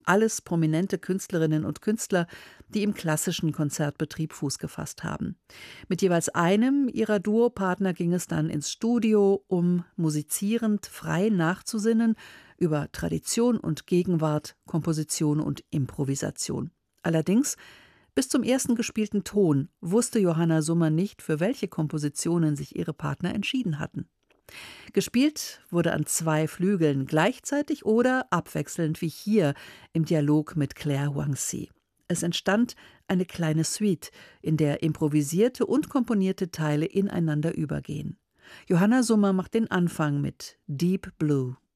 Alles prominente Künstlerinnen und Künstler, die im klassischen Konzertbetrieb Fuß gefasst haben. Mit jeweils einem ihrer Duopartner ging es dann ins Studio, um musizierend frei nachzusinnen über Tradition und Gegenwart, Komposition und Improvisation. Allerdings, bis zum ersten gespielten Ton wusste Johanna Summer nicht, für welche Kompositionen sich ihre Partner entschieden hatten. Gespielt wurde an 2 Flügeln gleichzeitig oder abwechselnd wie hier im Dialog mit Claire Wangzi. Es entstand eine kleine Suite, in der improvisierte und komponierte Teile ineinander übergehen. Johanna Summer macht den Anfang mit Deep Blue.